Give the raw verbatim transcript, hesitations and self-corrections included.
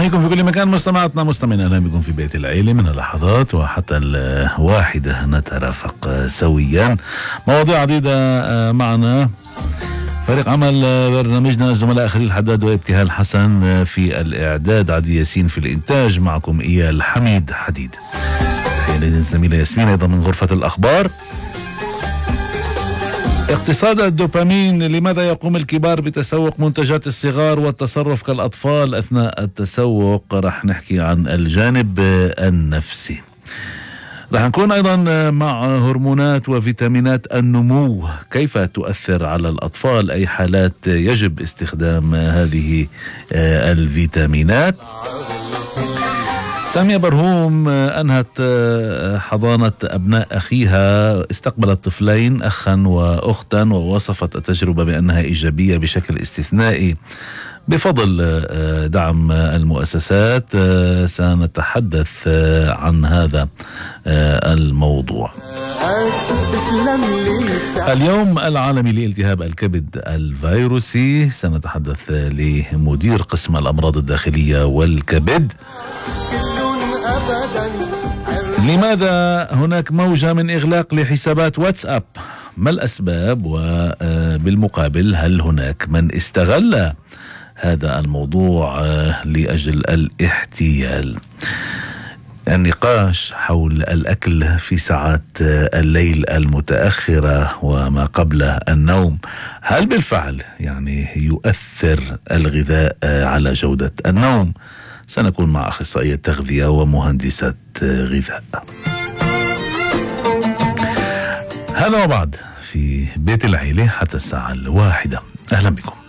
نحييكم في كل مكان مستمعاتنا مستمعين، اهلا بكم في بيت العيلة. من اللحظات وحتى الواحدة نترافق سويا، مواضيع عديدة معنا. فريق عمل برنامجنا الزملاء خليل حداد وابتهال حسن في الإعداد، عدي ياسين في الإنتاج، معكم إيال حميد حديد. تحية للزميلة ياسمين أيضا من غرفة الأخبار. اقتصاد الدوبامين، لماذا يقوم الكبار بتسوق منتجات الصغار والتصرف كالأطفال أثناء التسوق؟ رح نحكي عن الجانب النفسي. رح نكون أيضا مع هرمونات وفيتامينات النمو، كيف تؤثر على الأطفال، أي حالات يجب استخدام هذه الفيتامينات. سامية برهوم أنهت حضانة أبناء أخيها، استقبلت طفلين أخا وأختا، ووصفت التجربة بأنها إيجابية بشكل استثنائي بفضل دعم المؤسسات. سنتحدث عن هذا الموضوع. اليوم العالمي لالتهاب الكبد الفيروسي، سنتحدث لمدير قسم الأمراض الداخلية والكبد. لماذا هناك موجة من إغلاق لحسابات واتساب؟ ما الأسباب؟ وبالمقابل هل هناك من استغل هذا الموضوع لأجل الاحتيال؟ النقاش حول الأكل في ساعات الليل المتأخرة وما قبل النوم، هل بالفعل يعني يؤثر الغذاء على جودة النوم؟ سنكون مع أخصائية تغذية ومهندسة غذاء. هذا وبعد في بيت العيلة حتى الساعة الواحدة. أهلا بكم.